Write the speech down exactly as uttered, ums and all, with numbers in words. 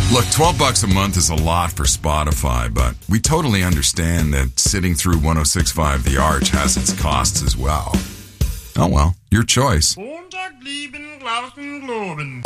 Look, twelve bucks a month is a lot for Spotify, but we totally understand that sitting through one oh six point five The Arch has its costs as well. Oh well, your choice.